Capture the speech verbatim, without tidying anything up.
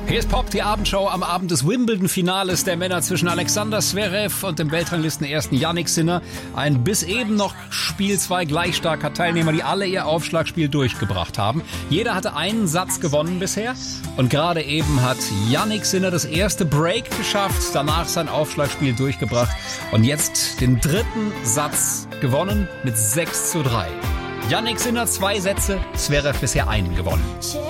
Hier ist Pop, die Abendshow am Abend des Wimbledon-Finales der Männer zwischen Alexander Zverev und dem Weltranglistenersten Jannik Sinner. Ein bis eben noch Spiel zwei gleich starker Teilnehmer, die alle ihr Aufschlagspiel durchgebracht haben. Jeder hatte einen Satz gewonnen bisher und gerade eben hat Jannik Sinner das erste Break geschafft, danach sein Aufschlagspiel durchgebracht und jetzt den dritten Satz gewonnen mit sechs zu drei. Jannik Sinner zwei Sätze, Zverev bisher einen gewonnen.